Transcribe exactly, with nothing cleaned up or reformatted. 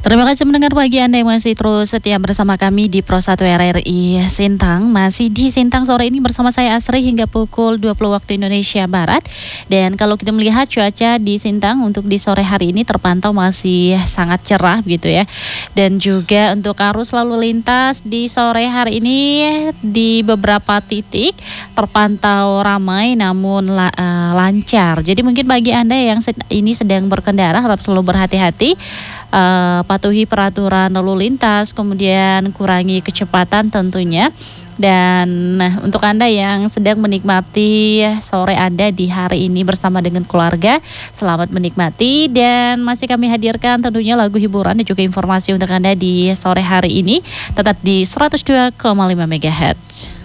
Terima kasih mendengar bagi Anda yang masih terus setia bersama kami di Pro satu R R I Sintang. Masih di Sintang sore ini bersama saya Asri hingga pukul dua puluh waktu Indonesia Barat. Dan kalau kita melihat cuaca di Sintang untuk di sore hari ini terpantau masih sangat cerah begitu ya. Dan juga untuk arus lalu lintas di sore hari ini di beberapa titik terpantau ramai namun la, uh, lancar. Jadi mungkin bagi Anda yang sed- ini sedang berkendara harap selalu berhati-hati. Uh, patuhi peraturan lalu lintas, kemudian kurangi kecepatan tentunya. Dan nah, untuk Anda yang sedang menikmati sore Anda di hari ini bersama dengan keluarga, selamat menikmati. Dan masih kami hadirkan tentunya lagu hiburan dan juga informasi untuk Anda di sore hari ini, tetap di seratus dua koma lima megahertz.